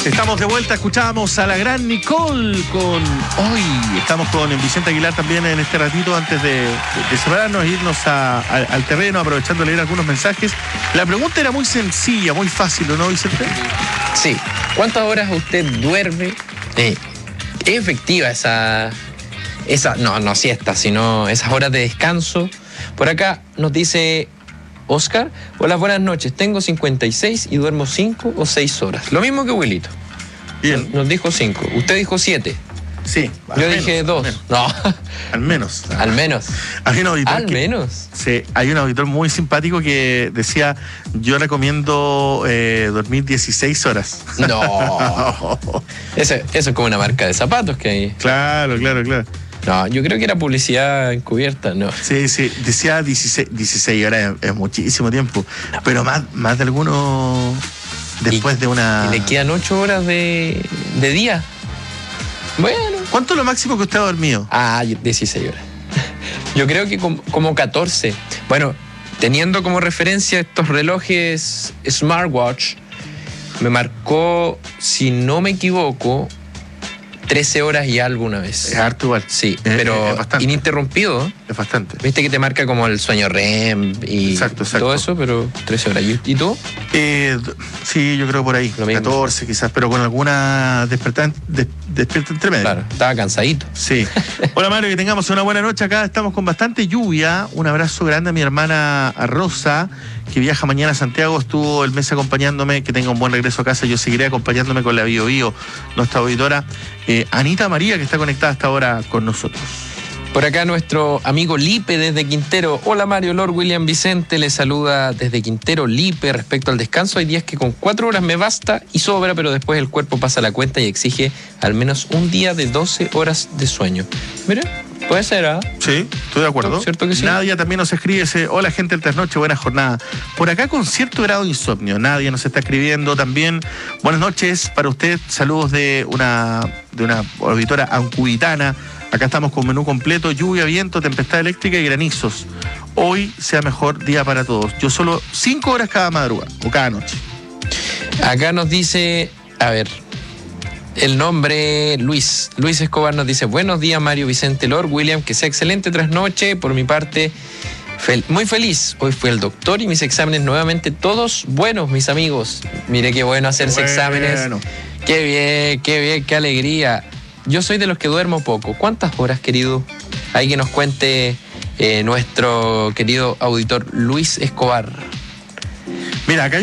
Estamos de vuelta, escuchábamos a la gran Nicole con hoy. Estamos con Vicente Aguilar también en este ratito antes de separarnos e irnos al terreno, aprovechando de leer algunos mensajes. La pregunta era muy sencilla, muy fácil, ¿no, Vicente? Sí. ¿Cuántas horas usted duerme? ¿Es efectiva esa no siesta, sino esas horas de descanso? Por acá nos dice Oscar: hola, buenas noches, tengo 56 y duermo 5 o 6 horas. Lo mismo que Wilito. Bien. Nos dijo 5. Usted dijo 7. Sí. Yo dije 2. No. Al menos. Al menos. Hay un auditor Al menos. Sí, hay un auditor muy simpático que decía: yo recomiendo dormir 16 horas. No. Eso es como una marca de zapatos que hay. Claro. No, yo creo que era publicidad encubierta, ¿no? Sí, decía 16 horas, es muchísimo tiempo, pero más de alguno después de una... Y le quedan 8 horas de día. Bueno. ¿Cuánto es lo máximo que usted ha dormido? 16 horas. Yo creo que como 14. Bueno, teniendo como referencia estos relojes smartwatch, me marcó, si no me equivoco, 13 horas y algo una vez. Es harto igual. Sí, pero es bastante. Ininterrumpido. Es bastante. Viste que te marca como el sueño REM y exacto. todo eso, pero 13 horas. ¿Y tú? Sí, yo creo por ahí. Lo mismo. 14 quizás, pero con alguna despierta entre medio. Claro, estaba cansadito. Sí. Hola Mario, que tengamos una buena noche. Acá estamos con bastante lluvia. Un abrazo grande a mi hermana Rosa, que viaja mañana a Santiago. Estuvo el mes acompañándome. Que tenga un buen regreso a casa. Yo seguiré acompañándome con la Bio Bio, nuestra auditora. Anita María, que está conectada hasta ahora con nosotros. Por acá nuestro amigo Lipe desde Quintero. Hola Mario, Lord William Vicente, le saluda desde Quintero Lipe. Respecto al descanso, hay días que con 4 horas me basta y sobra, pero después el cuerpo pasa la cuenta y exige al menos un día de 12 horas de sueño. Mira, puede ser, ¿ah? Sí, estoy de acuerdo. ¿Cierto que sí? Nadia también nos escribe, dice: hola gente del Trasnoche, buena jornada. Por acá con cierto grado de insomnio. Nadia nos está escribiendo también. Buenas noches para usted, saludos de una auditora ancubitana. Acá estamos con menú completo: lluvia, viento, tempestad eléctrica y granizos. Hoy sea mejor día para todos. Yo solo 5 horas cada madrugada o cada noche. Acá nos dice, a ver, el nombre Luis Escobar nos dice: buenos días Mario, Vicente, Lord William, que sea excelente trasnoche. Por mi parte, muy feliz. Hoy fui al doctor y mis exámenes nuevamente todos buenos, mis amigos. Mire qué bueno hacerse exámenes. Qué bien, qué alegría. Yo soy de los que duermo poco. ¿Cuántas horas, querido? Hay que nos cuente nuestro querido auditor Luis Escobar. Mira, acá